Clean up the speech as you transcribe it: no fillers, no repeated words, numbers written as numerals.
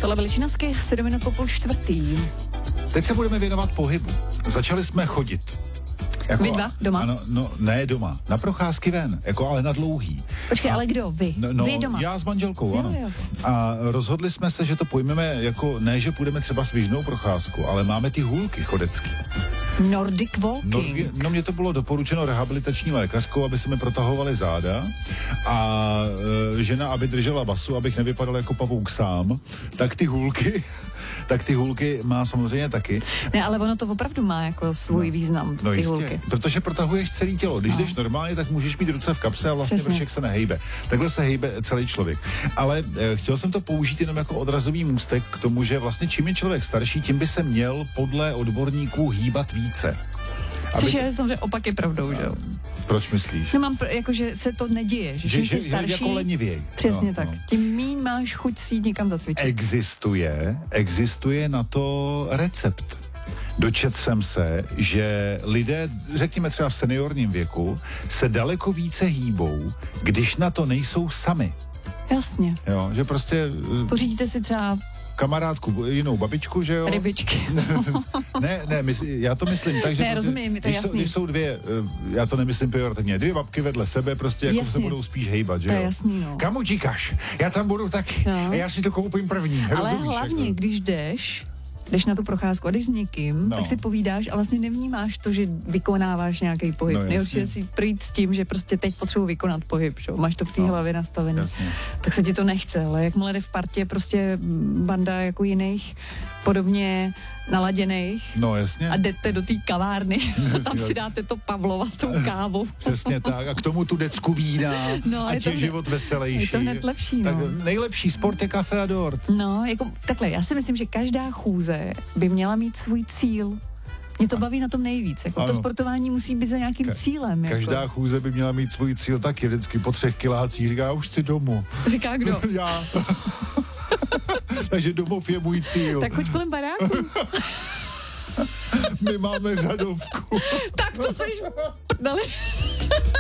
Tohle byly Činasky, 7 minut po 3:30. Teď se budeme věnovat pohybu. Začali jsme chodit. Jako, Vy dva doma? Ano, no, ne doma. Na procházky ven, jako ale na dlouhý. Počkej, ale kdo? Vy? No, Vy doma? já s manželkou, Jo, ano. jo. A rozhodli jsme se, že to pojmeme jako, ne, že půjdeme třeba svižnou procházku, ale máme ty hůlky chodecký. Nordic walking. No mě to bylo doporučeno rehabilitační lékařkou, aby se mi protahovaly záda a žena, aby držela basu, abych nevypadal jako pavouk sám, tak ty hůlky má samozřejmě taky. Ne, ale ono to opravdu má jako svůj význam, No ty jistě, hůlky. protože protahuješ celé tělo. Když jdeš normálně, tak můžeš mít ruce v kapse a vlastně Přesně. vršek se nehejbe. Takhle se hejbe celý člověk. Ale chtěl jsem to použít jenom jako odrazový můstek k tomu, že vlastně čím je člověk starší, tím by se měl podle odborníků hýbat více. Což je samozřejmě opak je pravdou, že jo? Proč myslíš? No mám, jakože se to neděje, že čím jsi starší, jako lenivěj. přesně No, tak, no. tím míň máš chuť si jít někam zacvičit. Existuje na to recept. Dočetl jsem se, že lidé, řekněme třeba v seniorním věku, se daleko více hýbou, když na to nejsou sami. Jasně. Jo, že prostě Pořídíte si třeba kamarádku, jinou babičku, že jo? rybičky. Ne, já to myslím tak, že Ne, prostě, rozumím, to je jasný. když jsou dvě, já to nemyslím pejorativně, dvě babky vedle sebe, prostě jako Jasně. se budou spíš hejbat, že To jo? je jasný, no. Kam utíkáš? Já tam budu taky. No. Já si to koupím první. Ale rozumíš, hlavně, jako? když jdeš na tu procházku a jdeš s někým, No. tak si povídáš a vlastně nevnímáš to, že vykonáváš nějaký pohyb. No, Nejlepší jasně. je si projít s tím, že prostě teď potřebuji vykonat pohyb, že? Máš to v té hlavě nastavené. Jasně. Tak se ti to nechce, ale jakmile jde v partě prostě banda jako jiných podobně naladěných No jasně. a jdete do té kavárny a tam si dáte to Pavlova s tou kávou. Přesně tak. A k tomu tu decku vína, No, ať je to je život veselější. je to hned lepší, Tak no. nejlepší sport je kafe a dort. No, jako takhle, já si myslím, že každá chůze by měla mít svůj cíl. Mě to baví na tom nejvíc. Jako to Ano. sportování musí být za nějakým cílem. Jako. Každá chůze by měla mít svůj cíl taky. Vždycky po 3 kilácích říká, já už chci domů. Říká kdo? Já. Takže domov je můj cíl. Tak choď kolem baráku. My máme řadovku. Tak to seš prdeli.